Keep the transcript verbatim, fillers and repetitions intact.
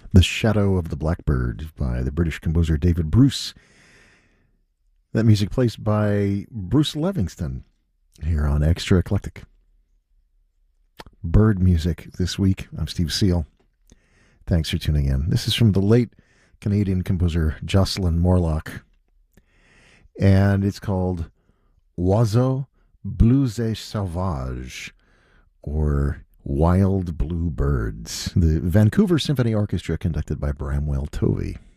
The Shadow of the Blackbird by the British composer David Bruce. That music placed by Bruce Livingston here on Extra Eclectic. Bird music this week. I'm Steve Seal. Thanks for tuning in. This is from the late Canadian composer Jocelyn Morlock, and it's called Oiseaux Bleus et Sauvages, or Wild Blue Birds. The Vancouver Symphony Orchestra, conducted by Bramwell Tovey.